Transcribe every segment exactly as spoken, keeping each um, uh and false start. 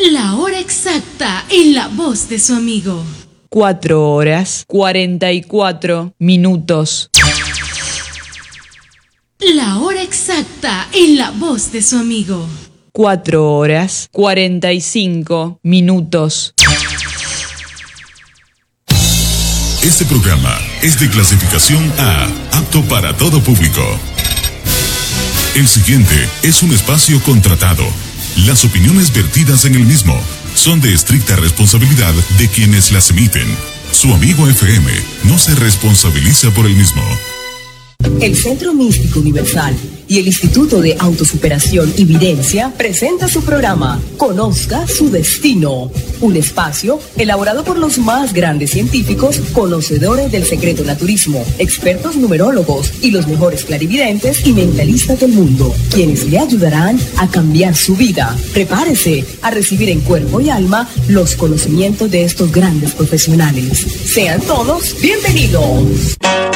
La hora exacta en la voz de su amigo. Cuatro horas, cuarenta y cuatro minutos. La hora exacta en la voz de su amigo. Cuatro horas, cuarenta y cinco minutos. Este programa es de clasificación A, apto para todo público. El siguiente es un espacio contratado. Las opiniones vertidas en el mismo son de estricta responsabilidad de quienes las emiten. Su amigo F M no se responsabiliza por el mismo. El Centro Místico Universal y el Instituto de Autosuperación y Videncia presenta su programa Conozca su Destino, un espacio elaborado por los más grandes científicos, conocedores del secreto naturismo, expertos numerólogos y los mejores clarividentes y mentalistas del mundo, quienes le ayudarán a cambiar su vida. Prepárese a recibir en cuerpo y alma los conocimientos de estos grandes profesionales. Sean todos bienvenidos.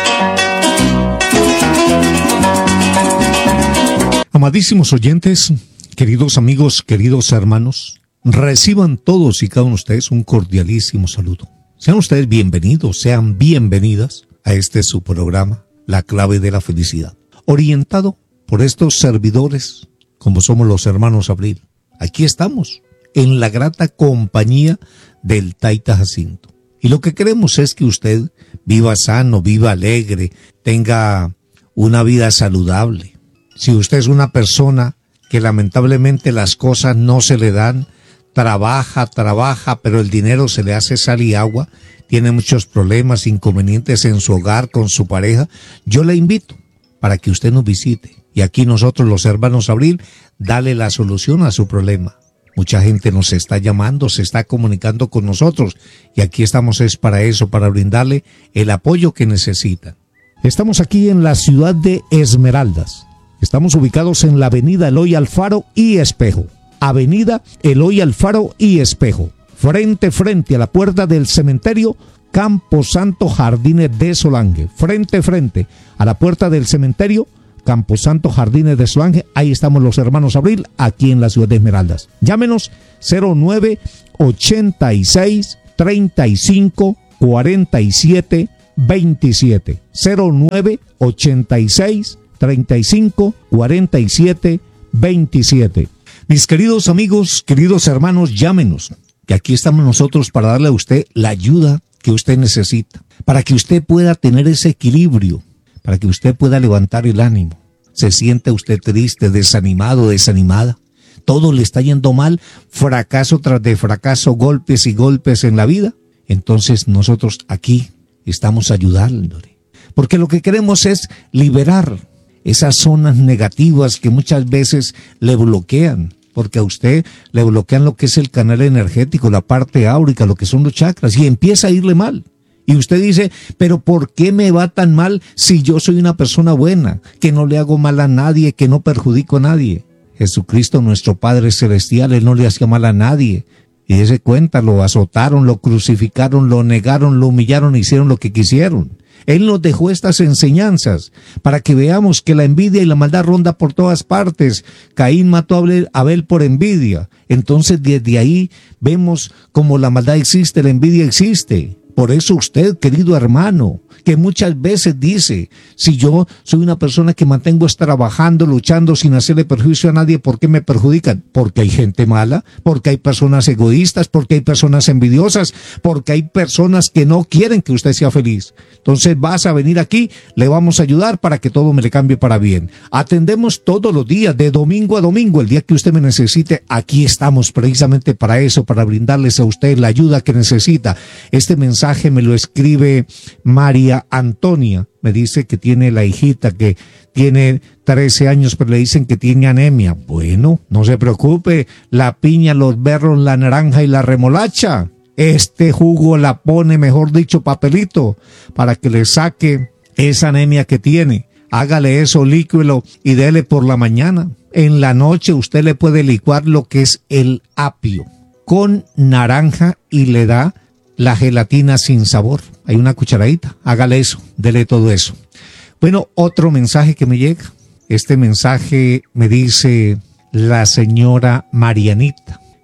Amadísimos oyentes, queridos amigos, queridos hermanos, reciban todos y cada uno de ustedes un cordialísimo saludo. Sean ustedes bienvenidos, sean bienvenidas a este su programa, La Clave de la Felicidad, orientado por estos servidores, como somos los hermanos Abril. Aquí estamos, en la grata compañía del Taita Jacinto. Y lo que queremos es que usted viva sano, viva alegre, tenga una vida saludable. Si usted es una persona que lamentablemente las cosas no se le dan, trabaja, trabaja, pero el dinero se le hace sal y agua, tiene muchos problemas, inconvenientes en su hogar, con su pareja, yo le invito para que usted nos visite. Y aquí nosotros, los hermanos Abril, dale la solución a su problema. Mucha gente nos está llamando, se está comunicando con nosotros, y aquí estamos es para eso, para brindarle el apoyo que necesitan. Estamos aquí en la ciudad de Esmeraldas. Estamos ubicados en la avenida Eloy Alfaro y Espejo. Avenida Eloy Alfaro y Espejo. Frente, frente a la puerta del cementerio Camposanto Jardines de Solange. Frente, frente a la puerta del cementerio Camposanto Jardines de Solange. Ahí estamos los hermanos Abril, aquí en la ciudad de Esmeraldas. Llámenos cero nueve ochenta y seis treinta y cinco cuarenta y siete veintisiete. cero nueve ochenta y seis treinta y cinco cuarenta y siete veintisiete. Mis queridos amigos, queridos hermanos, llámenos, que aquí estamos nosotros para darle a usted la ayuda que usted necesita, para que usted pueda tener ese equilibrio, para que usted pueda levantar el ánimo. ¿Se siente usted triste, desanimado, desanimada? ¿Todo le está yendo mal? ¿Fracaso tras de fracaso, golpes y golpes en la vida? Entonces nosotros aquí estamos ayudándole, porque lo que queremos es liberar esas zonas negativas que muchas veces le bloquean, porque a usted le bloquean lo que es el canal energético, la parte áurica, lo que son los chakras, y empieza a irle mal. Y usted dice, pero ¿por qué me va tan mal si yo soy una persona buena, que no le hago mal a nadie, que no perjudico a nadie? Jesucristo, nuestro Padre Celestial, Él no le hacía mal a nadie. Y dése cuenta, lo azotaron, lo crucificaron, lo negaron, lo humillaron, hicieron lo que quisieron. Él nos dejó estas enseñanzas para que veamos que la envidia y la maldad ronda por todas partes. Caín mató a Abel por envidia. Entonces desde ahí vemos cómo la maldad existe, la envidia existe. Por eso usted, querido hermano, que muchas veces dice, si yo soy una persona que mantengo trabajando, luchando sin hacerle perjuicio a nadie, ¿por qué me perjudican? Porque hay gente mala, porque hay personas egoístas, porque hay personas envidiosas, porque hay personas que no quieren que usted sea feliz. Entonces vas a venir aquí, le vamos a ayudar para que todo me le cambie para bien. Atendemos todos los días, de domingo a domingo, el día que usted me necesite, aquí estamos precisamente para eso, para brindarles a usted la ayuda que necesita. Este mensaje me lo escribe María Antonia, me dice que tiene la hijita que tiene trece años, pero le dicen que tiene anemia. Bueno, no se preocupe, la piña, los berros, la naranja y la remolacha, este jugo la pone, mejor dicho, papelito, para que le saque esa anemia que tiene. Hágale eso, líquido y dele por la mañana. En la noche usted le puede licuar lo que es el apio con naranja y le da la gelatina sin sabor. Hay una cucharadita, hágale eso, dele todo eso. Bueno, otro mensaje que me llega. Este mensaje me dice la señora Marianita,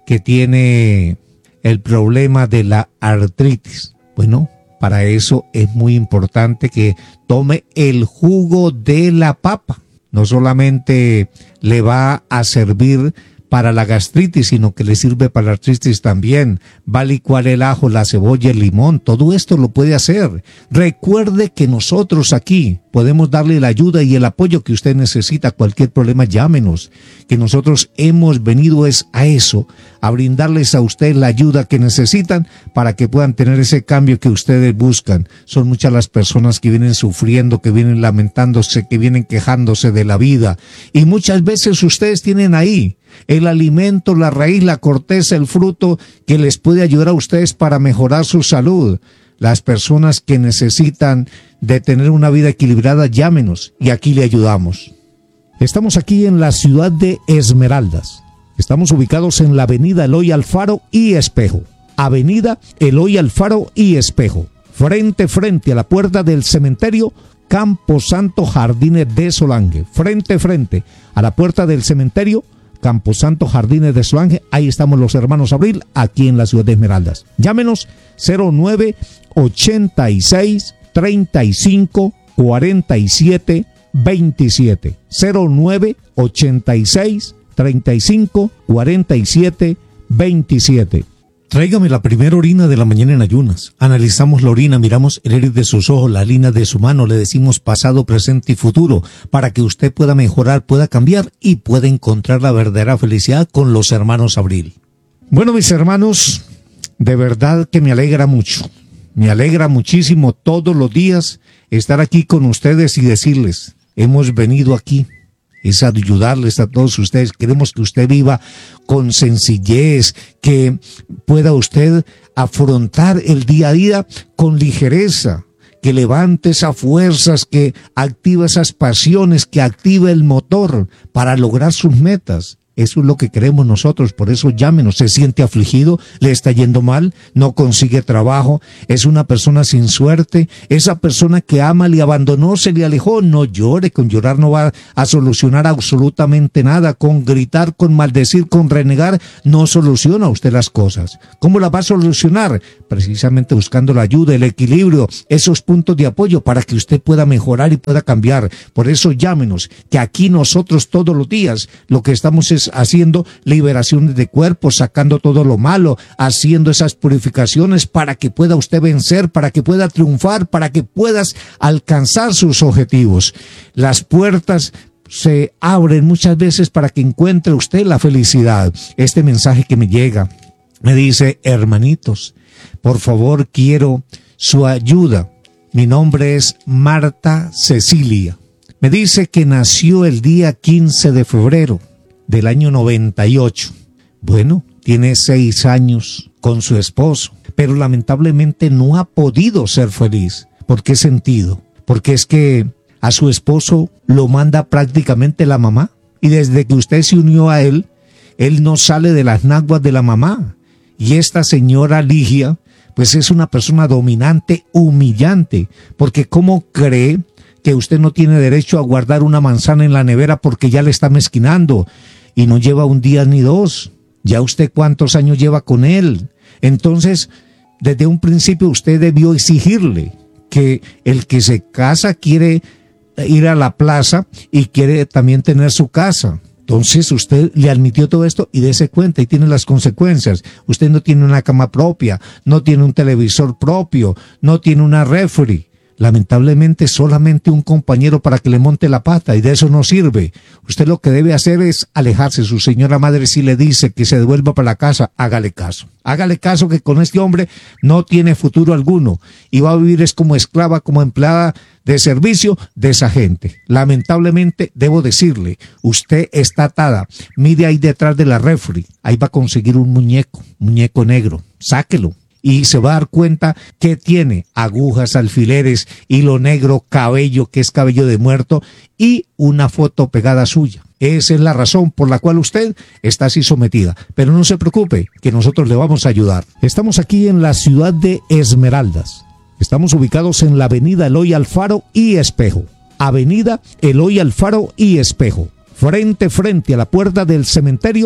que tiene el problema de la artritis. Bueno, para eso es muy importante que tome el jugo de la papa. No solamente le va a servir para la gastritis, sino que le sirve para la artritis también. Va a licuar el ajo, la cebolla, el limón, todo esto lo puede hacer. Recuerde que nosotros aquí podemos darle la ayuda y el apoyo que usted necesita. Cualquier problema, llámenos, que nosotros hemos venido es a eso, a brindarles a usted la ayuda que necesitan para que puedan tener ese cambio que ustedes buscan. Son muchas las personas que vienen sufriendo, que vienen lamentándose, que vienen quejándose de la vida, y muchas veces ustedes tienen ahí el alimento, la raíz, la corteza, el fruto que les puede ayudar a ustedes para mejorar su salud. Las personas que necesitan de tener una vida equilibrada, llámenos y aquí le ayudamos. Estamos aquí en la ciudad de Esmeraldas. Estamos ubicados en la avenida Eloy Alfaro y Espejo. Avenida Eloy Alfaro y Espejo. Frente, frente a la puerta del cementerio Camposanto Jardines de Solange. Frente, frente a la puerta del cementerio Camposanto Jardines de Solange. Ahí estamos los hermanos Abril, aquí en la ciudad de Esmeraldas. Llámenos cero nueve ochenta y seis treinta y cinco cuarenta y siete veintisiete. cero nueve ochenta y seis treinta y cinco cuarenta y siete veintisiete. Tráigame la primera orina de la mañana en ayunas. Analizamos la orina, miramos el iris de sus ojos, la línea de su mano, le decimos pasado, presente y futuro, para que usted pueda mejorar, pueda cambiar y pueda encontrar la verdadera felicidad con los hermanos Abril. Bueno, mis hermanos, de verdad que me alegra mucho, me alegra muchísimo todos los días estar aquí con ustedes y decirles, hemos venido aquí. Es ayudarles a todos ustedes. Queremos que usted viva con sencillez, que pueda usted afrontar el día a día con ligereza, que levante esas fuerzas, que active esas pasiones, que active el motor para lograr sus metas. Eso es lo que queremos nosotros, por eso llámenos. Se siente afligido, le está yendo mal, no consigue trabajo, es una persona sin suerte, esa persona que ama le abandonó, se le alejó. No llore, con llorar no va a solucionar absolutamente nada. Con gritar, con maldecir, con renegar, no soluciona usted las cosas. ¿Cómo las va a solucionar? Precisamente buscando la ayuda, el equilibrio, esos puntos de apoyo para que usted pueda mejorar y pueda cambiar. Por eso llámenos, que aquí nosotros todos los días lo que estamos es haciendo liberaciones de cuerpo, sacando todo lo malo, haciendo esas purificaciones para que pueda usted vencer, para que pueda triunfar, para que puedas alcanzar sus objetivos. Las puertas se abren muchas veces para que encuentre usted la felicidad. Este mensaje que me llega me dice, hermanitos, por favor quiero su ayuda. Mi nombre es Marta Cecilia. Me dice que nació el día quince de febrero del año noventa y ocho. Bueno, tiene seis años con su esposo, pero lamentablemente no ha podido ser feliz. ¿Por qué sentido? Porque es que a su esposo lo manda prácticamente la mamá, y desde que usted se unió a él, él no sale de las naguas de la mamá. Y esta señora Ligia, pues es una persona dominante, humillante, porque ¿cómo cree que usted no tiene derecho a guardar una manzana en la nevera porque ya le está mezquinando? Y no lleva un día ni dos. ¿Ya usted cuántos años lleva con él? Entonces, desde un principio usted debió exigirle que el que se casa quiere ir a la plaza y quiere también tener su casa. Entonces usted le admitió todo esto y dése cuenta y tiene las consecuencias. Usted no tiene una cama propia, no tiene un televisor propio, no tiene una refri. Lamentablemente solamente un compañero para que le monte la pata, y de eso no sirve. Usted lo que debe hacer es alejarse. Su señora madre si le dice que se devuelva para la casa, hágale caso. Hágale caso que con este hombre no tiene futuro alguno y va a vivir es como esclava, como empleada de servicio de esa gente. Lamentablemente debo decirle, usted está atada. Mire ahí detrás de la refri, ahí va a conseguir un muñeco, muñeco negro. Sáquelo. Y se va a dar cuenta que tiene agujas, alfileres, hilo negro, cabello que es cabello de muerto y una foto pegada suya. Esa es la razón por la cual usted está así sometida. Pero no se preocupe, que nosotros le vamos a ayudar. Estamos aquí en la ciudad de Esmeraldas. Estamos ubicados en la avenida Eloy Alfaro y Espejo. Avenida Eloy Alfaro y Espejo. Frente, frente a la puerta del cementerio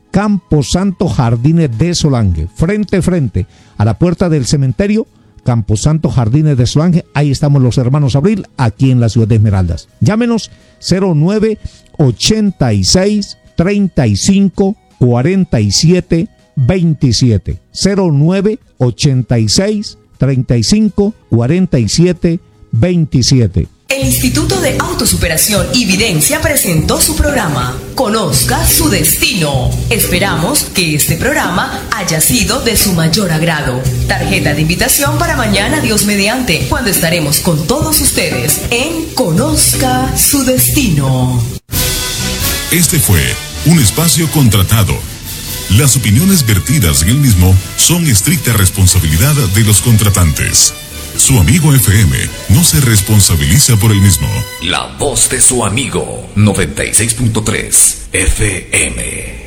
Camposanto Jardines de Solange, frente frente a la puerta del cementerio. Camposanto Jardines de Solange, ahí estamos los hermanos Abril, aquí en la ciudad de Esmeraldas. Llámenos cero nueve ochenta y seis treinta y cinco cuarenta y siete veintisiete, cero nueve ochenta y seis treinta y cinco cuarenta y siete veintisiete. El Instituto de Autosuperación y Videncia presentó su programa Conozca su Destino. Esperamos que este programa haya sido de su mayor agrado. Tarjeta de invitación para mañana, Dios mediante, cuando estaremos con todos ustedes en Conozca su Destino. Este fue un espacio contratado. Las opiniones vertidas en el mismo son estricta responsabilidad de los contratantes. Su amigo F M no se responsabiliza por el mismo. La voz de su amigo noventa y seis punto tres F M.